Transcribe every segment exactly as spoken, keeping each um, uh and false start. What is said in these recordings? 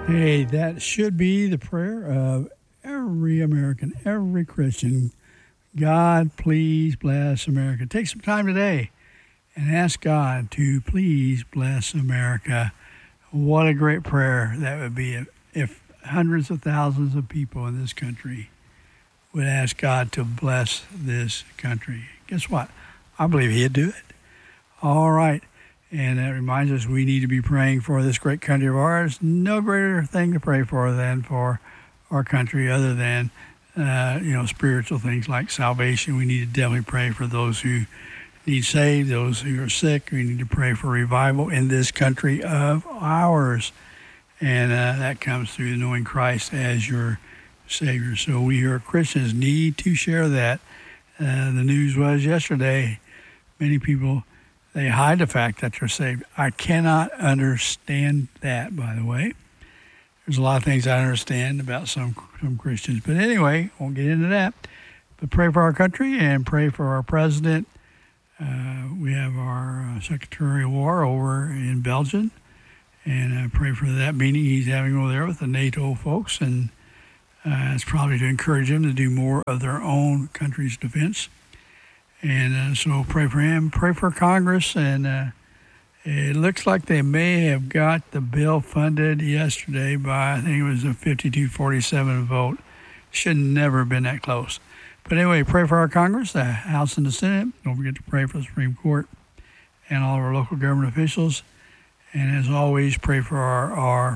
Hey, that should be the prayer of every American, every Christian. God, please bless America. Take some time today and ask God to please bless America. What a great prayer that would be if, if hundreds of thousands of people in this country would ask God to bless this country. Guess what? I believe He'd do it. All right. And that reminds us we need to be praying for this great country of ours. No greater thing to pray for than for our country other than, uh, you know, spiritual things like salvation. We need to definitely pray for those who need saved, those who are sick. We need to pray for revival in this country of ours. And uh, that comes through knowing Christ as your Savior. So we here Christians need to share that. Uh, the news was yesterday, many people, they hide the fact that you're saved. I cannot understand that, by the way. There's a lot of things I understand about some some Christians. But anyway, won't get into that. But pray for our country and pray for our president. Uh, we have our uh, Secretary of War over in Belgium. And I pray for that meeting he's having over there with the NATO folks. And uh, it's probably to encourage them to do more of their own country's defense. And uh, so pray for him, pray for Congress, and uh, it looks like they may have got the bill funded yesterday by, I think it was a fifty-two forty-seven vote. Should never have been that close. But anyway, pray for our Congress, the House and the Senate. Don't forget to pray for the Supreme Court and all of our local government officials. And as always, pray for our our,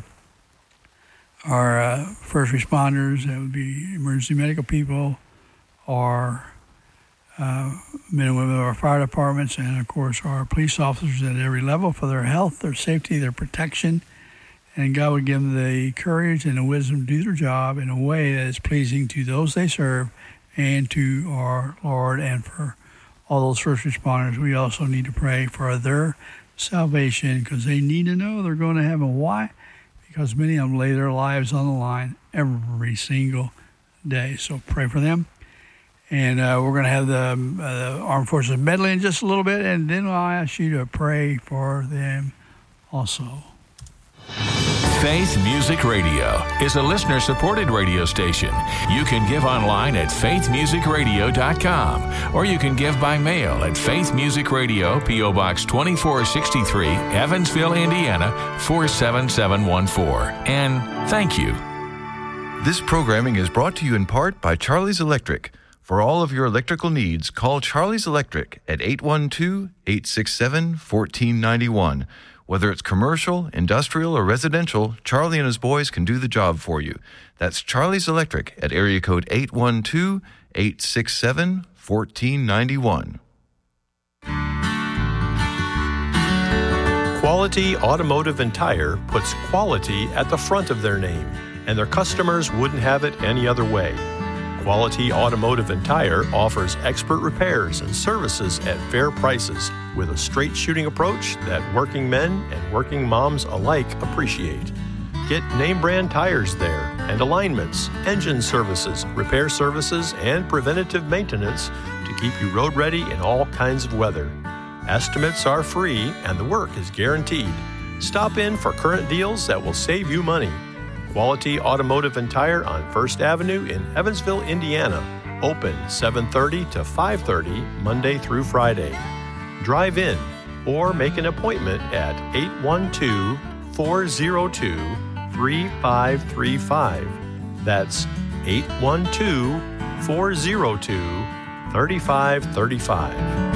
our uh, first responders. That would be emergency medical people, our Uh, men and women of our fire departments, and of course our police officers at every level for their health, their safety, their protection. And God would give them the courage and the wisdom to do their job in a way that is pleasing to those they serve and to our Lord. And for all those first responders, we also need to pray for their salvation because they need to know they're going to heaven. Why? Because many of them lay their lives on the line every single day. So pray for them. And uh, we're going to have the, uh, the Armed Forces medley in just a little bit, and then I'll ask you to pray for them also. Faith Music Radio is a listener-supported radio station. You can give online at faith music radio dot com, or you can give by mail at Faith Music Radio, P O. Box twenty-four sixty-three, Evansville, Indiana, four seven seven one four. And thank you. This programming is brought to you in part by Charlie's Electric. For all of your electrical needs, call Charlie's Electric at eight one two, eight six seven, one four nine one. Whether it's commercial, industrial, or residential, Charlie and his boys can do the job for you. That's Charlie's Electric at area code eight one two, eight six seven, one four nine one. Quality Automotive and Tire puts quality at the front of their name, and their customers wouldn't have it any other way. Quality Automotive and Tire offers expert repairs and services at fair prices with a straight shooting approach that working men and working moms alike appreciate. Get name brand tires there and alignments, engine services, repair services, and preventative maintenance to keep you road ready in all kinds of weather. Estimates are free and the work is guaranteed. Stop in for current deals that will save you money. Quality Automotive and Tire on First Avenue in Evansville, Indiana. Open seven thirty to five thirty Monday through Friday. Drive in or make an appointment at eight one two, four zero two, three five three five. That's eight one two, four zero two, three five three five.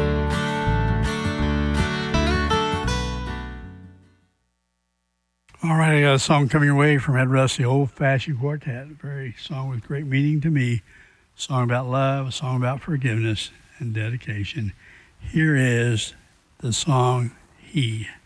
All right, I got a song coming your way from Ed Russ, the Old Fashioned Quartet. A very song with great meaning to me. A song about love, a song about forgiveness and dedication. Here is the song, He.